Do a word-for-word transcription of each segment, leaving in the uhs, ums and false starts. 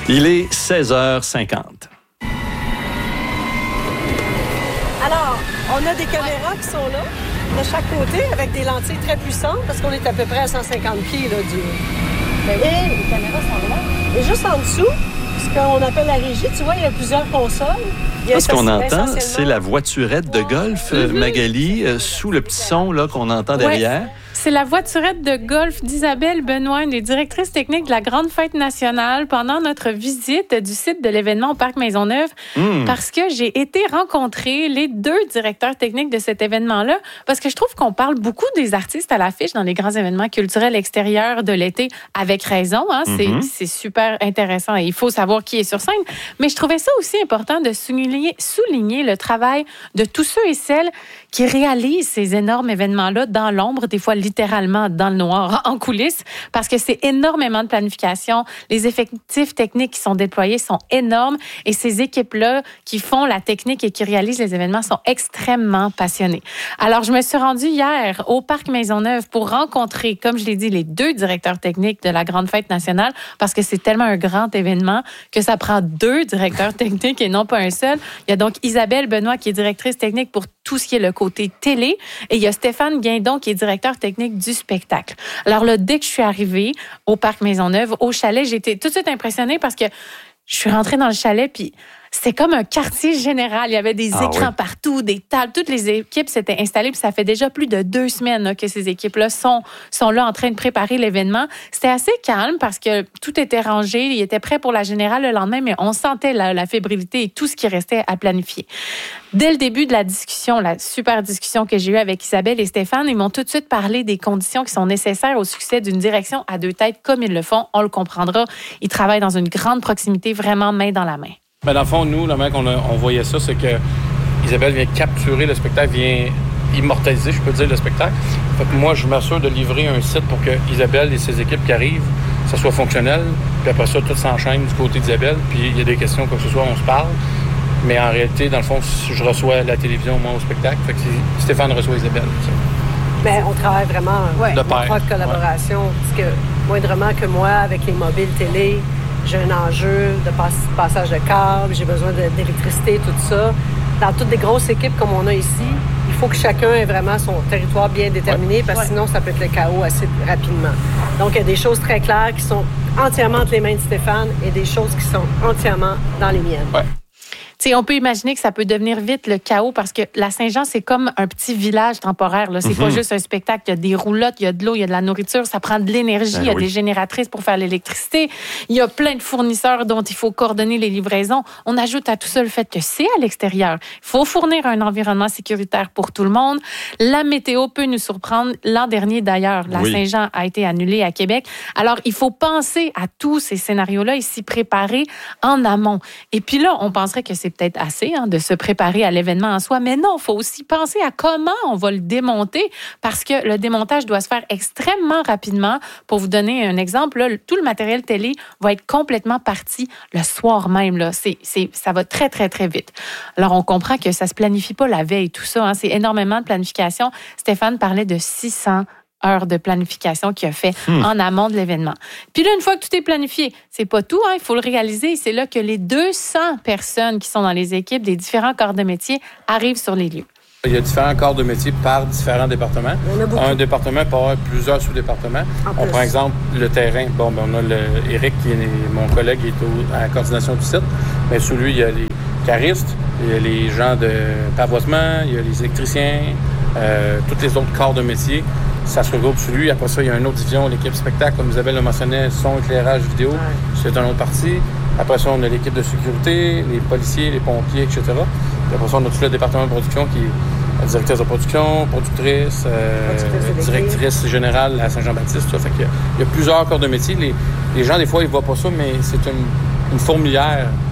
Il est seize heures cinquante. Alors, on a des caméras qui sont là, de chaque côté, avec des lentilles très puissantes, parce qu'on est à peu près à cent cinquante pieds là, du... Ben oui, et les caméras sont là. Et juste en dessous, ce qu'on appelle la régie, tu vois, il y a plusieurs consoles. Ce qu'on entend, c'est la voiturette de golf, mm-hmm. Magali, euh, sous le petit son là, qu'on entend derrière. Ouais. C'est la voiturette de golf d'Isabelle Benoît, une des directrices techniques de la Grande Fête nationale, pendant notre visite du site de l'événement au Parc Maisonneuve, mmh. parce que j'ai été rencontrer les deux directeurs techniques de cet événement-là, parce que je trouve qu'on parle beaucoup des artistes à l'affiche dans les grands événements culturels extérieurs de l'été, avec raison. Hein? Mmh. C'est, c'est super intéressant et il faut savoir qui est sur scène. Mais je trouvais ça aussi important de souligner, souligner le travail de tous ceux et celles qui réalisent ces énormes événements-là dans l'ombre, des fois littéralement dans le noir, en coulisses, parce que c'est énormément de planification. Les effectifs techniques qui sont déployés sont énormes et ces équipes-là qui font la technique et qui réalisent les événements sont extrêmement passionnées. Alors, je me suis rendue hier au Parc Maisonneuve pour rencontrer, comme je l'ai dit, les deux directeurs techniques de la Grande Fête nationale, parce que c'est tellement un grand événement que ça prend deux directeurs techniques et non pas un seul. Il y a donc Isabelle Benoît qui est directrice technique pour tout ce qui est le côté télé et il y a Stéphane Guindon qui est directeur technique du spectacle. Alors là, dès que je suis arrivée au Parc Maisonneuve, au chalet, j'ai été tout de suite impressionnée parce que je suis rentrée dans le chalet puis c'était comme un quartier général. Il y avait des ah, écrans oui. partout, des tables. Toutes les équipes s'étaient installées. Puis ça fait déjà plus de deux semaines là, que ces équipes-là sont, sont là en train de préparer l'événement. C'était assez calme parce que tout était rangé. Ils étaient prêts pour la générale le lendemain, mais on sentait la, la fébrilité et tout ce qui restait à planifier. Dès le début de la discussion, la super discussion que j'ai eue avec Isabelle et Stéphane, ils m'ont tout de suite parlé des conditions qui sont nécessaires au succès d'une direction à deux têtes comme ils le font. On le comprendra. Ils travaillent dans une grande proximité, vraiment main dans la main. Ben dans le fond, nous, la manière qu'on a, on voyait ça, c'est que Isabelle vient capturer le spectacle, vient immortaliser, je peux dire, le spectacle. Fait que moi, je m'assure de livrer un site pour que Isabelle et ses équipes qui arrivent, ça soit fonctionnel. Puis après ça, tout s'enchaîne du côté d'Isabelle. Puis il y a des questions, quoi que ce soit, on se parle. Mais en réalité, dans le fond, je reçois la télévision, moi, au spectacle. Fait que Stéphane reçoit Isabelle. Bien, on travaille vraiment ouais. de en propre collaboration. Ouais. Parce que, moindrement que moi, avec les mobiles télé, j'ai un enjeu de pass- passage de câbles, j'ai besoin de, d'électricité, tout ça. Dans toutes les grosses équipes comme on a ici, il faut que chacun ait vraiment son territoire bien déterminé, ouais. parce que ouais. sinon, ça peut être le chaos assez rapidement. Donc, il y a des choses très claires qui sont entièrement entre les mains de Stéphane et des choses qui sont entièrement dans les miennes. Ouais. T'sais, on peut imaginer que ça peut devenir vite le chaos parce que la Saint-Jean, c'est comme un petit village temporaire. Là. C'est mm-hmm. pas juste un spectacle. Il y a des roulottes, il y a de l'eau, il y a de la nourriture. Ça prend de l'énergie. Ben il y a oui. des génératrices pour faire l'électricité. Il y a plein de fournisseurs dont il faut coordonner les livraisons. On ajoute à tout ça le fait que c'est à l'extérieur. Il faut fournir un environnement sécuritaire pour tout le monde. La météo peut nous surprendre. L'an dernier, d'ailleurs, la oui. Saint-Jean a été annulée à Québec. Alors, il faut penser à tous ces scénarios-là et s'y préparer en amont. Et puis là, on penserait que c'est peut-être assez hein, de se préparer à l'événement en soi, mais non, il faut aussi penser à comment on va le démonter parce que le démontage doit se faire extrêmement rapidement. Pour vous donner un exemple, là, tout le matériel télé va être complètement parti le soir même. Là. C'est, c'est, ça va très, très, très vite. Alors, on comprend que ça ne se planifie pas la veille, tout ça. Hein, c'est énormément de planification. Stéphane parlait de six cents heures de planification qu'il a fait mmh. en amont de l'événement. Puis là, une fois que tout est planifié, c'est pas tout, hein, il faut le réaliser. C'est là que les deux cents personnes qui sont dans les équipes des différents corps de métier arrivent sur les lieux. Il y a différents corps de métier par différents départements. Un département peut avoir plusieurs sous-départements. On prend exemple le terrain. Bon, ben on a le Éric, qui est mon collègue, qui est au, à la coordination du site. Mais sous lui, il y a les caristes, il y a les gens de pavoisement, il y a les électriciens, euh, tous les autres corps de métier. Ça se regroupe sur lui. Après ça, il y a une autre division, l'équipe spectacle, comme Isabelle le mentionnait, son, éclairage, vidéo. Ouais. C'est une autre partie. Après ça, on a l'équipe de sécurité, les policiers, les pompiers, et cetera. Puis après ça, on a tout le département de production qui est directrice de production, productrice, euh, directrice générale à Saint-Jean-Baptiste. Ça fait qu'il y a, il y a plusieurs corps de métier. Les, les gens, des fois, ils ne voient pas ça, mais c'est une, une fourmilière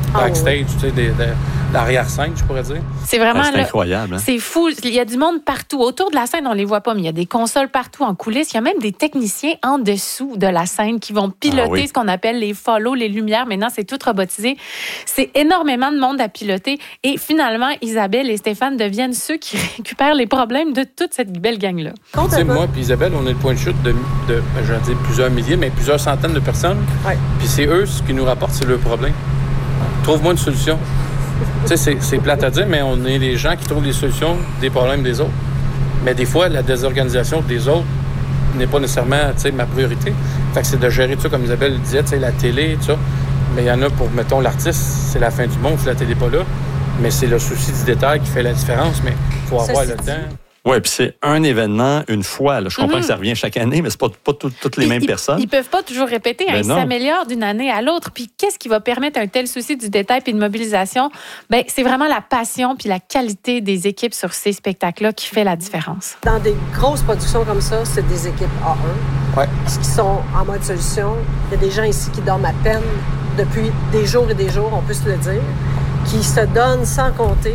backstage, oh, oui. tu sais, des, des, l'arrière-scène, je pourrais dire. C'est vraiment... Ah, c'est là, incroyable. Hein? C'est fou. Il y a du monde partout. Autour de la scène, on les voit pas, mais il y a des consoles partout en coulisses. Il y a même des techniciens en dessous de la scène qui vont piloter ah, oui. ce qu'on appelle les follow, les lumières. Maintenant, c'est tout robotisé. C'est énormément de monde à piloter. Et finalement, Isabelle et Stéphane deviennent ceux qui récupèrent les problèmes de toute cette belle gang-là. Tu sais, moi puis Isabelle, on est le point de chute de, de, de je vais dire plusieurs milliers, mais plusieurs centaines de personnes. Ouais. Puis c'est eux, ce qui nous rapportent, c'est le problème. Trouve-moi une solution. Tu sais, c'est, c'est plate à dire, mais on est les gens qui trouvent les solutions des problèmes des autres. Mais des fois, la désorganisation des autres n'est pas nécessairement, tu sais, ma priorité. Fait que c'est de gérer tout ça, comme Isabelle le disait, tu sais, la télé, tout ça. Mais il y en a pour, mettons, l'artiste, c'est la fin du monde si la télé n'est pas là. Mais c'est le souci du détail qui fait la différence, mais il faut avoir ça, le temps. Oui, puis c'est un événement une fois. Là. Je comprends mm-hmm. que ça revient chaque année, mais c'est pas, pas tout, toutes les ils, mêmes ils, personnes. Ils ne peuvent pas toujours répéter. Hein, ben ils s'améliorent d'une année à l'autre. Puis qu'est-ce qui va permettre un tel souci du détail puis de mobilisation? Ben, c'est vraiment la passion puis la qualité des équipes sur ces spectacles-là qui fait la différence. Dans des grosses productions comme ça, c'est des équipes A un ouais. qui sont en mode solution. Il y a des gens ici qui dorment à peine depuis des jours et des jours, on peut se le dire, qui se donnent sans compter.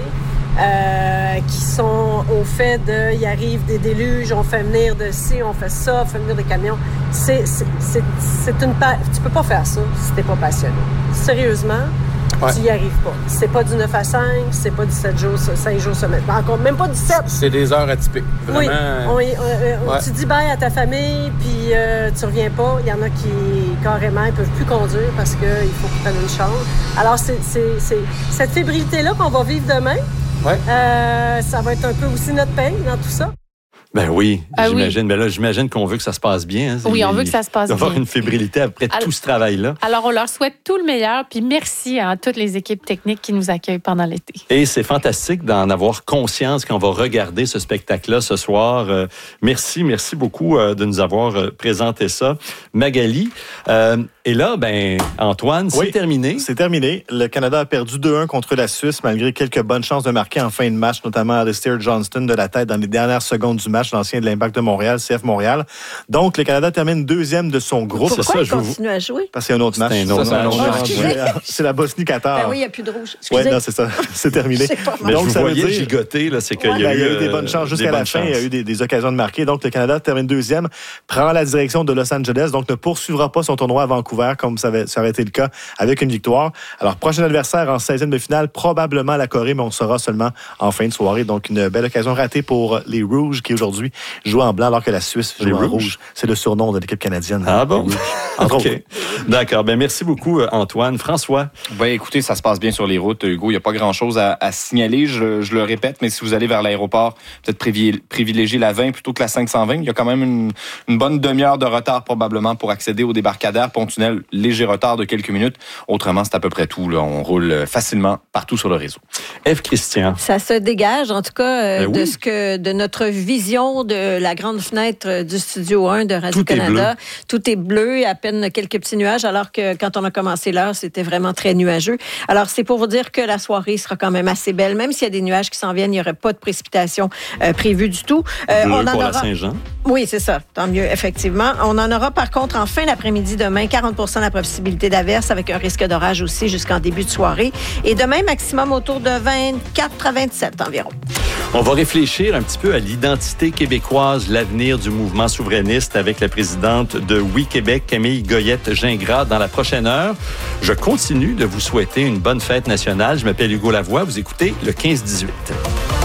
Euh, qui sont au fait de, il arrive des déluges, on fait venir de ci, on fait ça, on fait venir des camions. C'est, c'est, c'est, c'est une pa- tu peux pas faire ça si t'es pas passionné. Sérieusement, ouais. tu y arrives pas. C'est pas du neuf à cinq, c'est pas dix-sept jours, cinq jours semaine. Encore même pas dix-sept. C'est des heures atypiques. Vraiment. Oui, on, on, on, ouais. tu dis bye à ta famille, puis euh, tu reviens pas. Il y en a qui, carrément, ils peuvent plus conduire parce qu'il faut qu'ils prennent une chambre. Alors, c'est, c'est, c'est cette fébrilité-là qu'on va vivre demain. Ouais. Euh, ça va être un peu aussi notre pain dans tout ça. Ben oui, ah j'imagine. Oui. Ben là, j'imagine qu'on veut que ça se passe bien. Hein. Oui, on veut que ça se passe bien. Il va y avoir une fébrilité après alors, tout ce travail-là. Alors, on leur souhaite tout le meilleur, puis merci à toutes les équipes techniques qui nous accueillent pendant l'été. Et c'est fantastique d'en avoir conscience quand on va regarder ce spectacle-là ce soir. Euh, merci, merci beaucoup euh, de nous avoir euh, présenté ça. Magali, euh, et là, ben Antoine, c'est oui, terminé. C'est terminé. Le Canada a perdu deux un contre la Suisse, malgré quelques bonnes chances de marquer en fin de match, notamment Alistair Johnston de la tête dans les dernières secondes du match, l'ancien de l'Impact de Montréal, C F Montréal. Donc, le Canada termine deuxième de son groupe. Pourquoi c'est ça, il je continue vous... à jouer? Parce qu'il y a un autre c'est match. Un autre ça, match. Oh, c'est la Bosnie-Qatar. Ben oui, il n'y a plus de rouge. Oui, non, c'est ça. C'est terminé. Mais donc, je ça vous veut voyais dire... gigoter, là, c'est qu'il ouais, y a ben, eu... Il y a eu des bonnes chances jusqu'à la fin. Il y a eu des, des occasions de marquer. Donc, le Canada termine deuxième, prend la direction de Los Angeles, donc ne poursuivra pas son tournoi à Vancouver, comme ça, avait, ça aurait été le cas avec une victoire. Alors, prochain adversaire en seizième de finale, probablement la Corée, mais on saura seulement en fin de soirée. Donc, une belle occasion ratée pour les Rouges qui, aujourd'hui, jouent en blanc alors que la Suisse joue les en rouge. rouge. C'est le surnom de l'équipe canadienne. Ah bon? Entre OK. autres. D'accord. Ben, merci beaucoup, Antoine. François? Ben, écoutez, ça se passe bien sur les routes, Hugo. Il n'y a pas grand-chose à, à signaler. Je, je le répète, mais si vous allez vers l'aéroport, peut-être privilégier la vingt plutôt que la cinq cent vingt. Il y a quand même une, une bonne demi-heure de retard probablement pour accéder au débarcadère. Pont-tunnel, léger retard de quelques minutes. Autrement, c'est à peu près tout. Là. On roule facilement partout sur le réseau. Ève Christian. Ça se dégage, en tout cas, euh, ben de oui. ce que de notre vision de la grande fenêtre du Studio un de Radio-Canada. Tout est bleu, à peine quelques petits nuages, alors que quand on a commencé l'heure, c'était vraiment très nuageux. Alors, c'est pour vous dire que la soirée sera quand même assez belle. Même s'il y a des nuages qui s'en viennent, il n'y aurait pas de précipitations euh, prévues du tout. Euh, bleu on en pour aura... la Saint-Jean. Oui, c'est ça. Tant mieux, effectivement. On en aura par contre en fin d'après-midi demain, quarante pour cent de la possibilité d'averse avec un risque d'orage aussi jusqu'en début de soirée. Et demain, maximum autour de vingt-quatre à vingt-sept environ. On va réfléchir un petit peu à l'identité québécoise, l'avenir du mouvement souverainiste avec la présidente de Oui Québec, Camille Goyette-Gingras, dans la prochaine heure. Je continue de vous souhaiter une bonne fête nationale. Je m'appelle Hugo Lavoie. Vous écoutez le quinze dix-huit.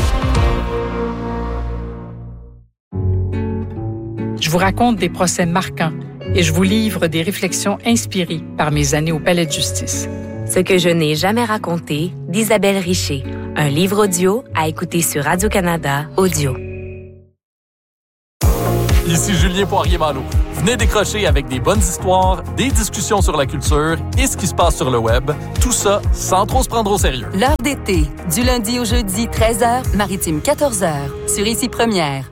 Je vous raconte des procès marquants et je vous livre des réflexions inspirées par mes années au Palais de justice. Ce que je n'ai jamais raconté d'Isabelle Richer. Un livre audio à écouter sur Radio-Canada Audio. Ici Julien Poirier-Malo. Venez décrocher avec des bonnes histoires, des discussions sur la culture et ce qui se passe sur le web. Tout ça sans trop se prendre au sérieux. L'heure d'été, du lundi au jeudi, treize heures, maritime quatorze heures, sur Ici Première.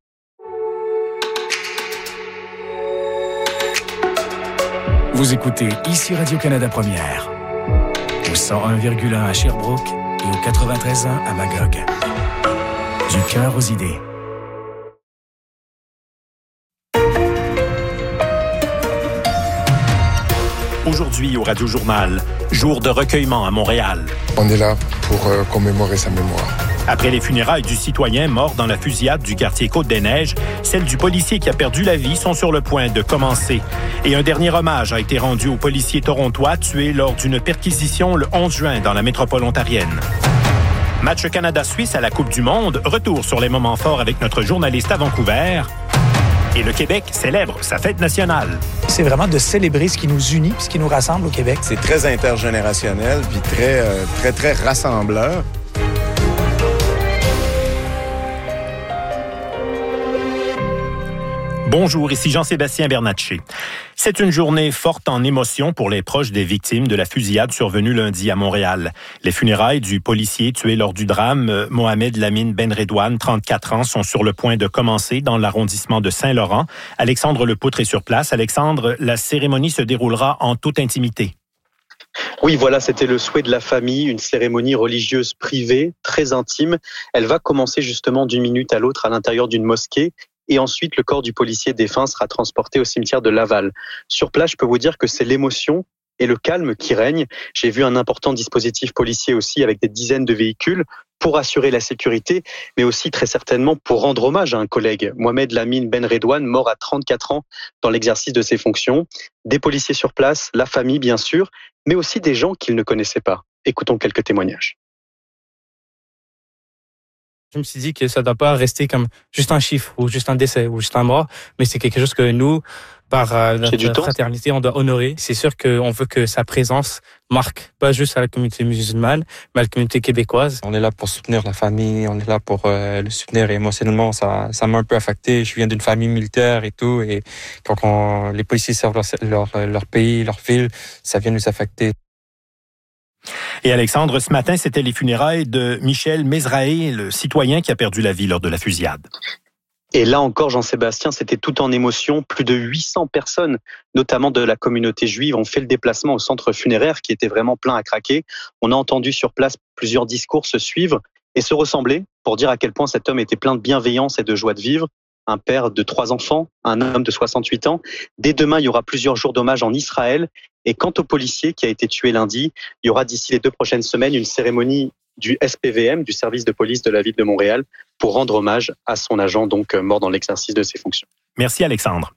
Vous écoutez Ici Radio-Canada Première, au cent un virgule un à Sherbrooke et au quatre-vingt-treize point un à Magog. Du cœur aux idées. Aujourd'hui au Radio Journal, jour de recueillement à Montréal. On est là pour euh, commémorer sa mémoire. Après les funérailles du citoyen mort dans la fusillade du quartier Côte-des-Neiges, celles du policier qui a perdu la vie sont sur le point de commencer. Et un dernier hommage a été rendu au policier torontois tué lors d'une perquisition le onze juin dans la métropole ontarienne. Match Canada-Suisse à la Coupe du Monde, retour sur les moments forts avec notre journaliste à Vancouver. Et le Québec célèbre sa fête nationale. C'est vraiment de célébrer ce qui nous unit, ce qui nous rassemble au Québec. C'est très intergénérationnel, puis très, euh, très, très rassembleur. Bonjour, ici Jean-Sébastien Bernatchez. C'est une journée forte en émotion pour les proches des victimes de la fusillade survenue lundi à Montréal. Les funérailles du policier tué lors du drame, Mohamed Lamine Benredouane, trente-quatre ans, sont sur le point de commencer dans l'arrondissement de Saint-Laurent. Alexandre Lepoutre est sur place. Alexandre, la cérémonie se déroulera en toute intimité. Oui, voilà, c'était le souhait de la famille, une cérémonie religieuse privée, très intime. Elle va commencer justement d'une minute à l'autre à l'intérieur d'une mosquée. Et ensuite, le corps du policier défunt sera transporté au cimetière de Laval. Sur place, je peux vous dire que c'est l'émotion et le calme qui règnent. J'ai vu un important dispositif policier aussi avec des dizaines de véhicules pour assurer la sécurité, mais aussi très certainement pour rendre hommage à un collègue, Mohamed Lamine Benredouane, mort à trente-quatre ans dans l'exercice de ses fonctions. Des policiers sur place, la famille bien sûr, mais aussi des gens qu'ils ne connaissaient pas. Écoutons quelques témoignages. Je me suis dit que ça ne doit pas rester comme juste un chiffre ou juste un décès ou juste un mort, mais c'est quelque chose que nous, par euh, notre fraternité, on doit honorer. C'est sûr qu'on veut que sa présence marque pas juste à la communauté musulmane, mais à la communauté québécoise. On est là pour soutenir la famille, on est là pour euh, le soutenir émotionnellement. Ça, ça m'a un peu affecté. Je viens d'une famille militaire et tout, et quand on, les policiers servent leur, leur, leur pays, leur ville, ça vient nous affecter. Et Alexandre, ce matin, c'était les funérailles de Michel Mesraé, le citoyen qui a perdu la vie lors de la fusillade. Et là encore, Jean-Sébastien, c'était tout en émotion. Plus de huit cents personnes, notamment de la communauté juive, ont fait le déplacement au centre funéraire qui était vraiment plein à craquer. On a entendu sur place plusieurs discours se suivre et se ressembler pour dire à quel point cet homme était plein de bienveillance et de joie de vivre. Un père de trois enfants, un homme de soixante-huit ans. Dès demain, il y aura plusieurs jours d'hommage en Israël. Et quant au policier qui a été tué lundi, il y aura d'ici les deux prochaines semaines une cérémonie du S P V M, du service de police de la ville de Montréal, pour rendre hommage à son agent donc mort dans l'exercice de ses fonctions. Merci Alexandre.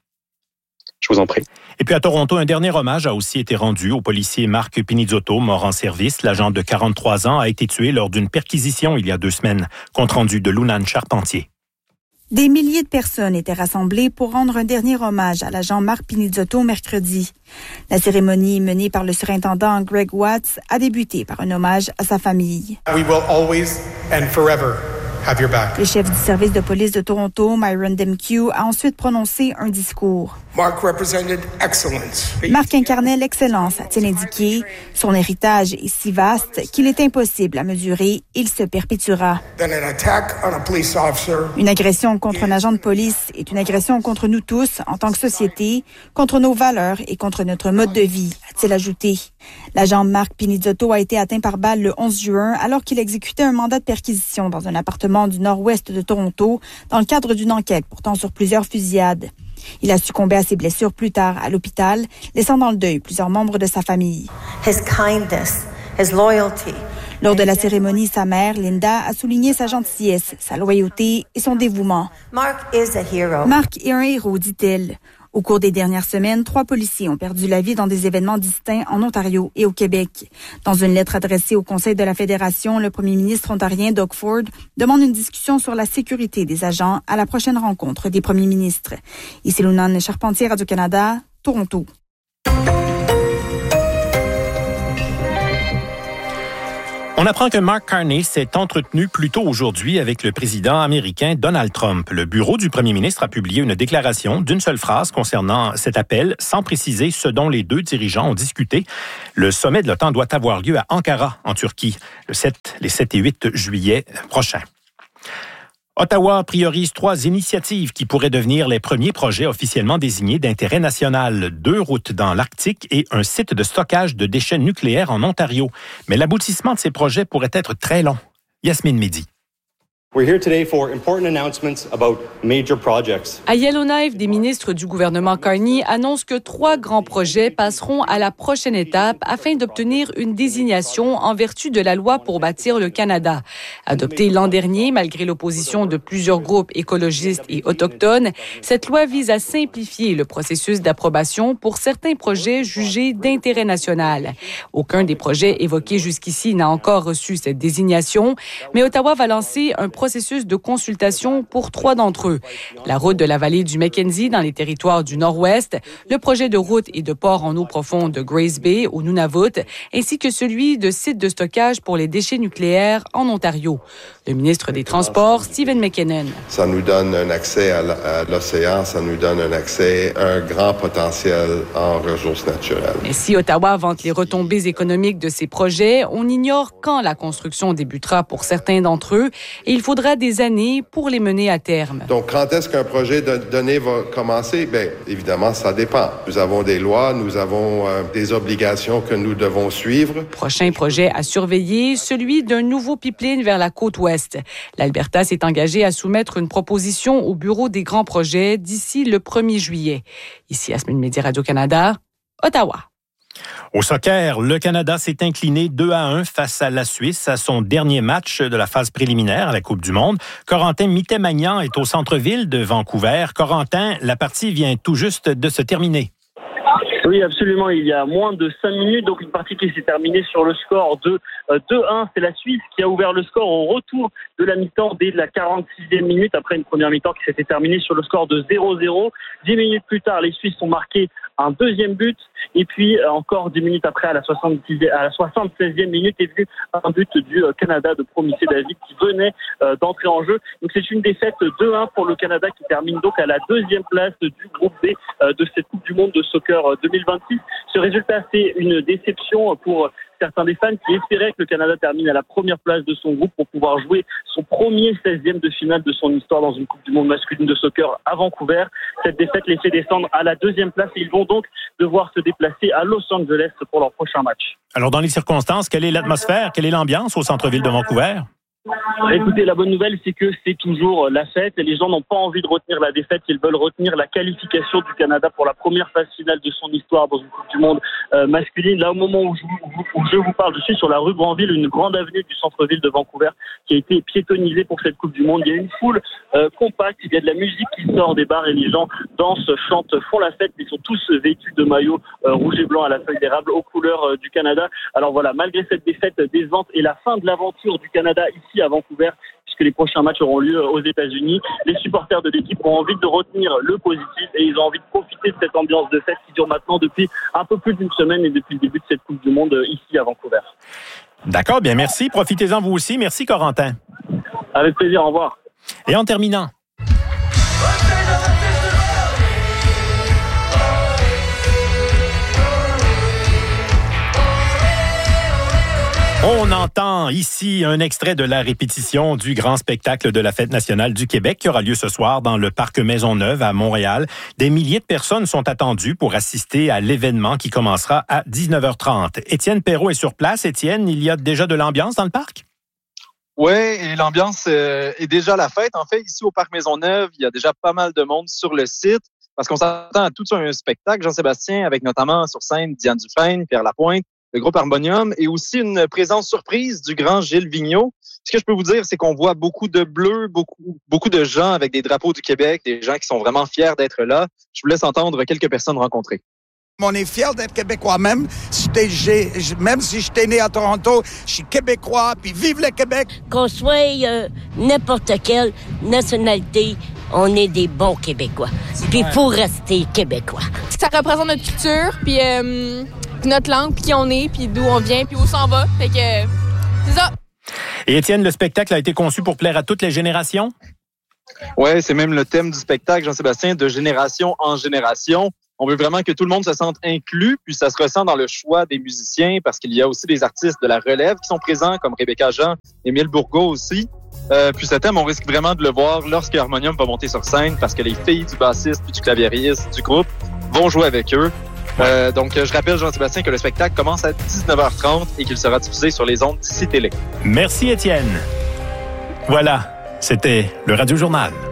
Je vous en prie. Et puis à Toronto, un dernier hommage a aussi été rendu au policier Marc Pinizzotto, mort en service. L'agent de quarante-trois ans a été tué lors d'une perquisition il y a deux semaines. Compte rendu de Lounan Charpentier. Des milliers de personnes étaient rassemblées pour rendre un dernier hommage à l'agent Marc Pinizzotto mercredi. La cérémonie menée par le surintendant Greg Watts a débuté par un hommage à sa famille. We will always and forever have your back. Le chef du service de police de Toronto, Myron Demkew, a ensuite prononcé un discours. Mark represented excellence. Marc incarnait l'excellence, a-t-il indiqué. Son héritage est si vaste qu'il est impossible à mesurer. Il se perpétuera. Then an attack on a police officer. Une agression contre un agent de police est une agression contre nous tous en tant que société, contre nos valeurs et contre notre mode de vie, a-t-il ajouté. L'agent Marc Pinizzotto a été atteint par balle le onze juin alors qu'il exécutait un mandat de perquisition dans un appartement du nord-ouest de Toronto dans le cadre d'une enquête portant sur plusieurs fusillades. Il a succombé à ses blessures plus tard à l'hôpital, laissant dans le deuil plusieurs membres de sa famille. His kindness, his loyalty. Lors de la cérémonie, sa mère, Linda, a souligné sa gentillesse, sa loyauté et son dévouement. Mark is a hero. Marc est un héros, dit-elle. Au cours des dernières semaines, trois policiers ont perdu la vie dans des événements distincts en Ontario et au Québec. Dans une lettre adressée au Conseil de la Fédération, le premier ministre ontarien Doug Ford demande une discussion sur la sécurité des agents à la prochaine rencontre des premiers ministres. Ici Lounan Charpentier, Radio-Canada, Toronto. On apprend que Mark Carney s'est entretenu plus tôt aujourd'hui avec le président américain Donald Trump. Le bureau du premier ministre a publié une déclaration d'une seule phrase concernant cet appel, sans préciser ce dont les deux dirigeants ont discuté. Le sommet de l'OTAN doit avoir lieu à Ankara, en Turquie, le sept, les sept et huit juillet prochains. Ottawa priorise trois initiatives qui pourraient devenir les premiers projets officiellement désignés d'intérêt national. Deux routes dans l'Arctique et un site de stockage de déchets nucléaires en Ontario. Mais l'aboutissement de ces projets pourrait être très long. Yasmine Mehdi. We're here today for important announcements about major projects. À Yellowknife, des ministres du gouvernement Carney annoncent que trois grands projets passeront à la prochaine étape afin d'obtenir une désignation en vertu de la loi pour bâtir le Canada. Adoptée l'an dernier, malgré l'opposition de plusieurs groupes écologistes et autochtones, cette loi vise à simplifier le processus d'approbation pour certains projets jugés d'intérêt national. Aucun des projets évoqués jusqu'ici n'a encore reçu cette désignation, mais Ottawa va lancer un processus de consultation pour trois d'entre eux. La route de la vallée du Mackenzie dans les territoires du Nord-Ouest, le projet de route et de port en eau profonde de Grace Bay au Nunavut, ainsi que celui de site de stockage pour les déchets nucléaires en Ontario. Le ministre des Transports, Stephen McKinnon. Ça nous donne un accès à l'océan, ça nous donne un accès à un grand potentiel en ressources naturelles. Mais si Ottawa vante les retombées économiques de ces projets, on ignore quand la construction débutera pour certains d'entre eux et il faudra des années pour les mener à terme. Donc, quand est-ce qu'un projet donné va commencer? Bien, évidemment, ça dépend. Nous avons des lois, nous avons euh, des obligations que nous devons suivre. Prochain projet à surveiller, celui d'un nouveau pipeline vers la côte ouest. L'Alberta s'est engagé à soumettre une proposition au bureau des grands projets d'ici le premier juillet. Ici, Yasmine Média, Radio-Canada, Ottawa. Au soccer, le Canada s'est incliné deux à un face à la Suisse à son dernier match de la phase préliminaire à la Coupe du Monde. Corentin Mitté-Magnan est au centre-ville de Vancouver. Corentin, la partie vient tout juste de se terminer. Oui, absolument. Il y a moins de cinq minutes, donc une partie qui s'est terminée sur le score de deux un. C'est la Suisse qui a ouvert le score au retour de la mi-temps dès la quarante-sixième minute, après une première mi-temps qui s'était terminée sur le score de zéro zéro. Dix minutes plus tard, les Suisses ont marqué un deuxième but. Et puis, encore dix minutes après, à la soixante-seizième minute, est venu un but du Canada de Promisé David qui venait d'entrer en jeu. Donc, c'est une défaite deux un pour le Canada qui termine donc à la deuxième place du groupe B de cette Coupe du Monde de soccer deux mille vingt-six. Ce résultat, c'est une déception pour certains des fans qui espéraient que le Canada termine à la première place de son groupe pour pouvoir jouer son premier seizième de finale de son histoire dans une Coupe du Monde masculine de soccer à Vancouver. Cette défaite les fait descendre à la deuxième place et ils vont donc devoir se déplacer à Los Angeles pour leur prochain match. Alors, dans les circonstances, quelle est l'atmosphère, quelle est l'ambiance au centre-ville de Vancouver? Écoutez, la bonne nouvelle, c'est que c'est toujours la fête et les gens n'ont pas envie de retenir la défaite, ils veulent retenir la qualification du Canada pour la première phase finale de son histoire dans une Coupe du Monde euh, masculine. Là, au moment où je, où je vous parle, je suis sur la rue Granville, une grande avenue du centre-ville de Vancouver qui a été piétonnisée pour cette Coupe du Monde. Il y a une foule euh, compacte, il y a de la musique qui sort des bars et les gens dansent, chantent, font la fête. Ils sont tous vêtus de maillots euh, rouge et blanc à la feuille d'érable aux couleurs euh, du Canada. Alors voilà, malgré cette défaite décevante et la fin de l'aventure du Canada ici à Vancouver, puisque les prochains matchs auront lieu aux États-Unis. Les supporters de l'équipe ont envie de retenir le positif et ils ont envie de profiter de cette ambiance de fête qui dure maintenant depuis un peu plus d'une semaine et depuis le début de cette Coupe du Monde ici à Vancouver. D'accord, bien merci. Profitez-en vous aussi. Merci Corentin. Avec plaisir, au revoir. Et en terminant, on entend ici un extrait de la répétition du grand spectacle de la Fête nationale du Québec qui aura lieu ce soir dans le Parc Maisonneuve à Montréal. Des milliers de personnes sont attendues pour assister à l'événement qui commencera à dix-neuf heures trente. Étienne Perrault est sur place. Étienne, il y a déjà de l'ambiance dans le parc? Oui, et l'ambiance euh, est déjà la fête. En fait, ici au Parc Maisonneuve, il y a déjà pas mal de monde sur le site parce qu'on s'attend à tout un spectacle, Jean-Sébastien, avec notamment sur scène Diane Dufresne, Pierre Lapointe, le groupe Harmonium et aussi une présence surprise du grand Gilles Vigneault. Ce que je peux vous dire, c'est qu'on voit beaucoup de bleus, beaucoup, beaucoup de gens avec des drapeaux du Québec, des gens qui sont vraiment fiers d'être là. Je vous laisse entendre quelques personnes rencontrées. On est fiers d'être Québécois, même si j'étais, même si j'étais né à Toronto, je suis Québécois, puis vive le Québec! Qu'on soit euh, n'importe quelle nationalité, on est des bons Québécois. Puis il faut rester Québécois. Ça représente notre culture, puis euh, notre langue, puis qui on est, puis d'où on vient, puis où s'en va. Fait que euh, c'est ça. Et Étienne, le spectacle a été conçu pour plaire à toutes les générations? Oui, c'est même le thème du spectacle, Jean-Sébastien, de génération en génération. On veut vraiment que tout le monde se sente inclus, puis ça se ressent dans le choix des musiciens, parce qu'il y a aussi des artistes de la relève qui sont présents, comme Rebecca Jean, Émile Bourgault aussi. Euh, puis ce thème, on risque vraiment de le voir lorsque Harmonium va monter sur scène, parce que les filles du bassiste puis du claviériste du groupe vont jouer avec eux. Euh, donc, je rappelle, Jean-Sébastien, que le spectacle commence à dix-neuf heures trente et qu'il sera diffusé sur les ondes d'Ici Télé. Merci, Étienne. Voilà. C'était le Radio Journal.